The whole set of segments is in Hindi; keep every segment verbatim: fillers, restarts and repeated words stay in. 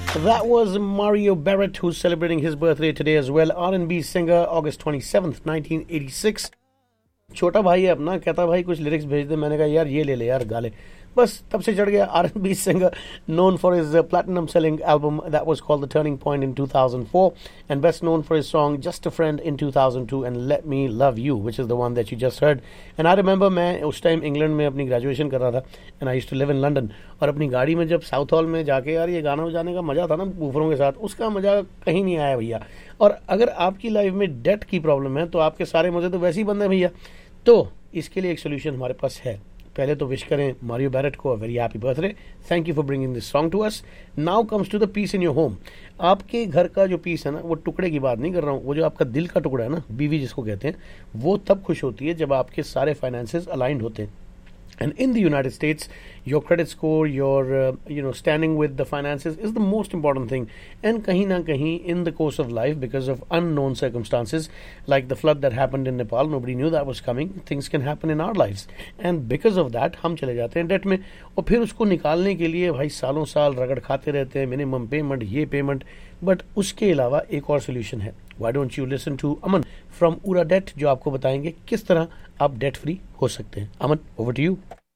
That was Mario Barrett, who's celebrating his birthday today as well. R and B singer, August twenty-seventh, nineteen eighty-six. छोटा भाई है अपना, कहता भाई कुछ लिरिक्स भेज दे. मैंने कहा यार ये ले ले यार गा ले. बस तब से चढ़ गया. R and B singer known for his uh, platinum selling album that was called The Turning Point in two thousand four, and best known for his song Just a Friend in two thousand two and Let Me Love You, which is the one that you just heard. And I remember मैं उस टाइम इंग्लैंड में अपनी ग्रेजुएशन कर रहा था, and I used to live in London. और अपनी गाड़ी में जब साउथ हॉल में जाके यार ये गाना बजाने का मजा था ना बूफरों के साथ, उसका मजा कहीं नहीं आया भैया. और अगर आपकी लाइफ में डेट की प्रॉब्लम है तो आपके सारे मजे तो वैसे ही बंद है भैया. तो इसके लिए एक सोल्यूशन हमारे पास है. पहले तो विश करें मारियो बैरेट को very happy birthday. Thank you for bringing this song to us. Now comes to the piece in your home. आपके घर का जो पीस है ना, वो टुकड़े की बात नहीं कर रहा हूँ, वो जो आपका दिल का टुकड़ा है ना, बीवी जिसको कहते हैं, वो तब खुश होती है जब आपके सारे फाइनेंसेस अलाइंड होते हैं. And in the United States, your credit score, your uh, you know standing with the finances is the most important thing. And kahin na kahin in the course of life, because of unknown circumstances like the flood that happened in Nepal, nobody knew that was coming. Things can happen in our lives, and because of that, हम चले जाते हैं डेट में. और फिर उसको निकालने के लिए भाई सालों साल रगड़ खाते रहते हैं, मिनिमम पेमेंट, ये पेमेंट. बट उसके अलावा एक और सोल्यूशन है. Why don't you listen to Aman from Ura Debt, जो आपको बताएंगे किस तरह आप डेट फ्री हो सकते हैं. अमन, ओवर टू यू.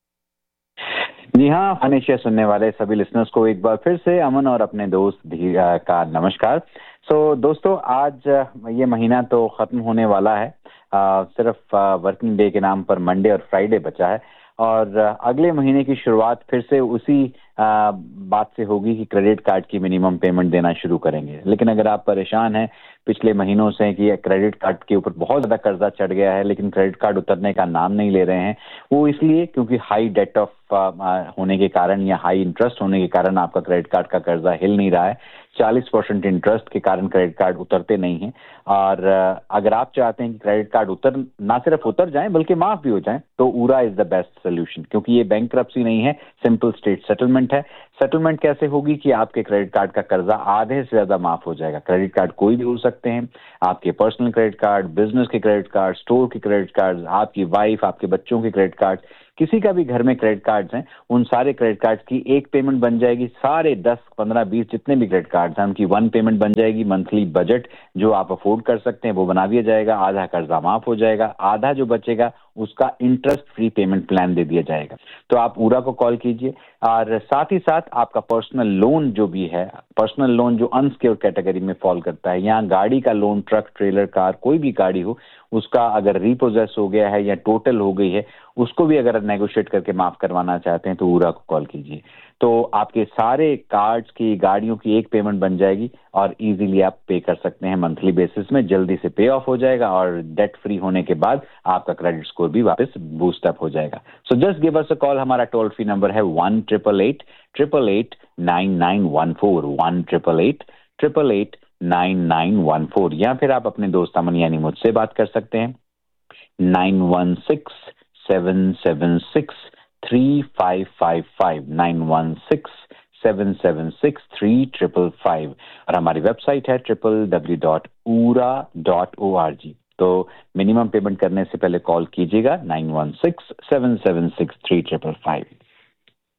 जी हाँ, फाइनेंशियल सुनने वाले सभी लिसनर्स को एक बार फिर से अमन और अपने दोस्त धीर का नमस्कार. सो so, दोस्तों, आज ये महीना तो खत्म होने वाला है. आ, सिर्फ वर्किंग डे के नाम पर मंडे और फ्राइडे बचा है, और अगले महीने की शुरुआत फिर से उसी आ, बात से होगी कि क्रेडिट कार्ड की मिनिमम पेमेंट देना शुरू करेंगे. लेकिन अगर आप परेशान हैं पिछले महीनों से कि क्रेडिट कार्ड के ऊपर बहुत ज्यादा कर्जा चढ़ गया है लेकिन क्रेडिट कार्ड उतरने का नाम नहीं ले रहे हैं, वो इसलिए क्योंकि हाई डेट ऑफ होने के कारण या हाई इंटरेस्ट होने के कारण आपका क्रेडिट कार्ड का कर्जा हिल नहीं रहा है. चालीस परसेंट इंटरेस्ट के कारण क्रेडिट कार्ड उतरते नहीं हैं. और अगर आप चाहते हैं कि क्रेडिट कार्ड उतर ना सिर्फ उतर जाएं बल्कि माफ भी हो जाएं, तो ऊरा इज द बेस्ट सोल्यूशन, क्योंकि ये बैंकरप्सी नहीं है, सिंपल स्टेट सेटलमेंट है. सेटलमेंट कैसे होगी कि आपके क्रेडिट कार्ड का कर्जा आधे से ज्यादा माफ हो जाएगा. क्रेडिट कार्ड कोई भी हो सकते हैं, आपके पर्सनल क्रेडिट कार्ड, बिजनेस के क्रेडिट कार्ड, स्टोर के क्रेडिट कार्ड, आपकी वाइफ, आपके बच्चों के क्रेडिट कार्ड, किसी का भी घर में क्रेडिट कार्ड्स हैं, उन सारे क्रेडिट कार्ड्स की एक पेमेंट बन जाएगी. सारे दस पंद्रह बीस जितने भी क्रेडिट कार्ड्स हैं उनकी वन पेमेंट बन जाएगी. मंथली बजट जो आप अफोर्ड कर सकते हैं वो बना दिया जाएगा. आधा कर्जा माफ हो जाएगा, आधा जो बचेगा उसका इंटरेस्ट फ्री पेमेंट प्लान दे दिया जाएगा. तो आप ऊरा को कॉल कीजिए. और साथ ही साथ आपका पर्सनल लोन जो भी है, पर्सनल लोन जो अनसिक्योर्ड कैटेगरी में फॉल करता है, यहाँ गाड़ी का लोन, ट्रक, ट्रेलर, कार, कोई भी गाड़ी हो, उसका अगर रिपोजेस हो गया है या टोटल हो गई है, उसको भी अगर नेगोशिएट करके माफ करवाना चाहते हैं तो ऊरा को कॉल कीजिए. तो आपके सारे कार्ड्स की, गाड़ियों की एक पेमेंट बन जाएगी और इजीली आप पे कर सकते हैं मंथली बेसिस में. जल्दी से पे ऑफ हो जाएगा और डेट फ्री होने के बाद आपका क्रेडिट स्कोर भी वापस बूस्ट अप हो जाएगा. So just give us a call. हमारा टोल फ्री नंबर है one triple eight triple eight nine nine one four one triple eight triple eight nine nine one four. या फिर आप अपने दोस्त अमन यानी मुझसे बात कर सकते हैं nine one six seven seven six three five five five nine one six seven seven six three triple five. और हमारी वेबसाइट है triple W dot ऊरा dot O R G. तो मिनिमम पेमेंट करने से पहले कॉल कीजिएगा nine one six seven seven six three triple five.